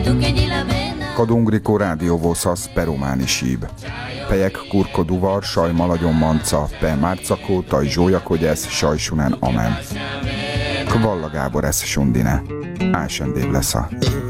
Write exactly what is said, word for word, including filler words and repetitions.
Kadungrico rádióvoszas perumáni síb. Pejek kurko duvar, saj malagyon manca, pe márcakó, taj zsójakogyesz, sajsunen amen. Kvalla Gábor esz sundine. Ásendév lesza.